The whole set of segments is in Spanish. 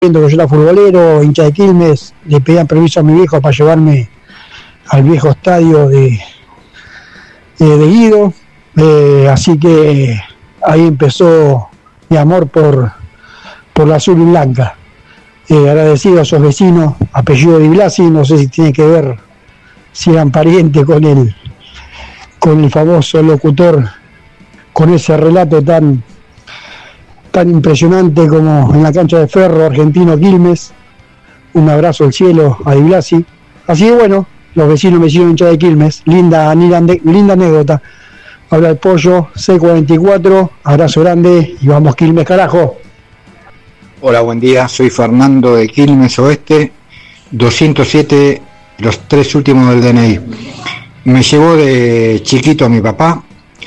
que yo era futbolero, hincha de Quilmes, le pedían permiso a mi viejo para llevarme al viejo estadio de Guido, así que ahí empezó mi amor por la azul y blanca. Agradecido a esos vecinos, apellido Di Blasi, no sé si tiene que ver, si eran parientes con el famoso locutor, con ese relato tan impresionante como en la cancha de Ferro, Argentino Quilmes. Un abrazo al cielo a Di Blasi. Así que bueno, los vecinos me hicieron hincha de Quilmes. Linda anécdota. Habla el Pollo, C44, abrazo grande y vamos Quilmes, carajo. Hola, buen día, soy Fernando de Quilmes Oeste, 207, los 3 últimos del DNI. Me llevó de chiquito a mi papá,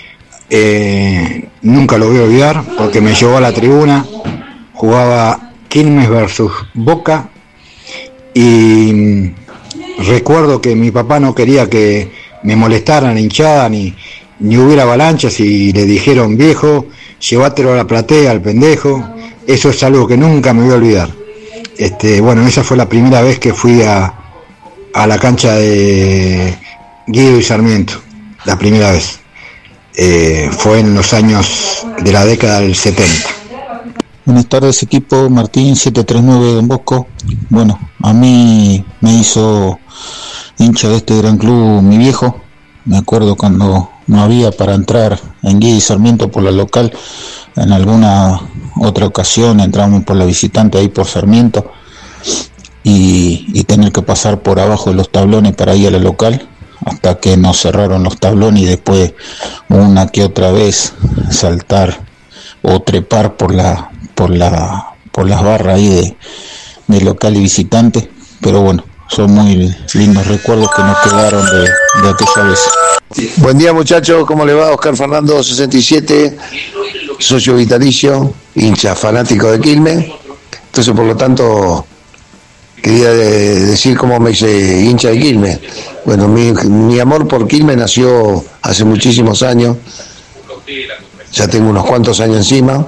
nunca lo voy a olvidar porque me llevó a la tribuna, jugaba Quilmes versus Boca y recuerdo que mi papá no quería que me molestaran la hinchada ni hubiera avalanchas y le dijeron: viejo, llévatelo a la platea al pendejo. Eso es algo que nunca me voy a olvidar. Bueno, esa fue la primera vez que fui a la cancha de Guido y Sarmiento, la primera vez. Fue en los años de la década del 70. Buenas tardes, equipo. Martín 739 Don Bosco. Bueno, a mí me hizo hincha de este gran club mi viejo. Me acuerdo cuando no había para entrar en Guido y Sarmiento por la local. En alguna otra ocasión entramos por la visitante ahí por Sarmiento y tener que pasar por abajo de los tablones para ir a la local, hasta que nos cerraron los tablones y después una que otra vez saltar o trepar por las barras ahí de local y visitante. Pero bueno, son muy lindos recuerdos que nos quedaron de aquella vez. Buen día, muchachos, ¿cómo le va? Oscar Fernando 67, socio vitalicio, hincha fanático de Quilmes. Entonces, por lo tanto, quería decir cómo me hice hincha de Quilmes. Bueno, mi amor por Quilmes nació hace muchísimos años, ya tengo unos cuantos años encima,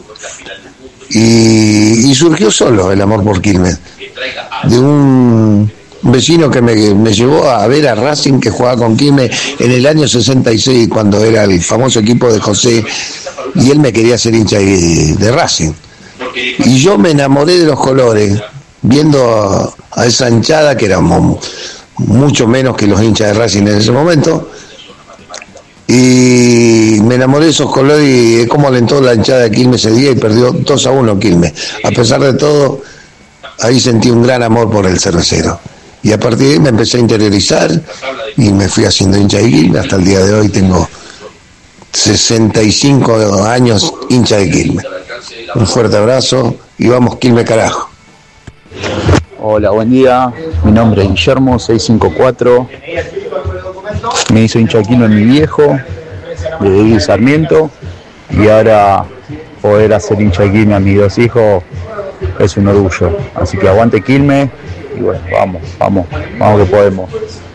y surgió solo el amor por Quilmes, de un vecino que me llevó a ver a Racing, que jugaba con Quilmes en el año 66, cuando era el famoso equipo de José, y él me quería hacer hincha de Racing. Y yo me enamoré de los colores, viendo a esa hinchada, que éramos mucho menos que los hinchas de Racing en ese momento, y me enamoré de esos colores y de cómo alentó la hinchada de Quilmes ese día y perdió 2-1 Quilmes. A pesar de todo, ahí sentí un gran amor por el cervecero. Y a partir de ahí me empecé a interiorizar y me fui haciendo hincha de Quilmes. Hasta el día de hoy tengo 65 años hincha de Quilmes. Un fuerte abrazo y vamos Quilmes, carajo. Hola, buen día. Mi nombre es Guillermo 654. Me hizo hincha de Quilmes mi viejo, de Guido y Sarmiento. Y ahora poder hacer hincha de Quilmes a mis 2 hijos es un orgullo. Así que aguante Quilmes. Y bueno, vamos que podemos.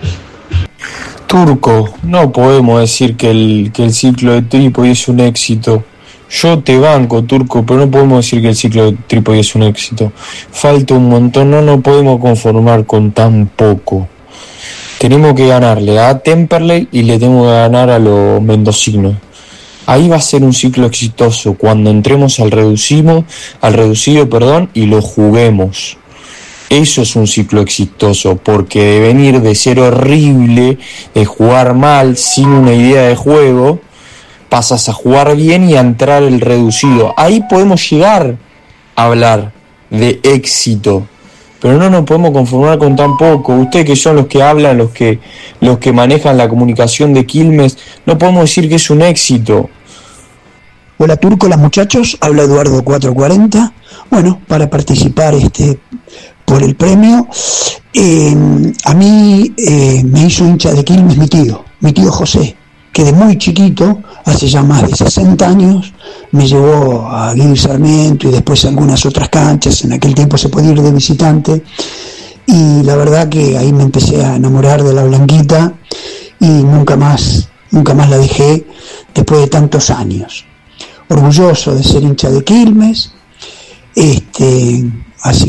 Turco, no podemos decir que el ciclo de Trípoli es un éxito. Yo te banco, Turco, pero no podemos decir que el ciclo de Trípoli es un éxito. Falta un montón, no podemos conformar con tan poco. Tenemos que ganarle a Temperley y le tenemos que ganar a los mendocinos. Ahí va a ser un ciclo exitoso cuando entremos al reducido, y lo juguemos. Eso es un ciclo exitoso, porque de venir de ser horrible, de jugar mal, sin una idea de juego, pasas a jugar bien y a entrar el reducido. Ahí podemos llegar a hablar de éxito, pero no nos podemos conformar con tan poco. Ustedes, que son los que hablan, los que manejan la comunicación de Quilmes, no podemos decir que es un éxito. Hola, Turco, hola muchachos, habla Eduardo 440. Bueno, para participar por el premio, a mí me hizo hincha de Quilmes mi tío José, que de muy chiquito, hace ya más de 60 años, me llevó a Guido y Sarmiento y después a algunas otras canchas. En aquel tiempo se podía ir de visitante, y la verdad que ahí me empecé a enamorar de la blanquita y nunca más la dejé después de tantos años. Orgulloso de ser hincha de Quilmes, Así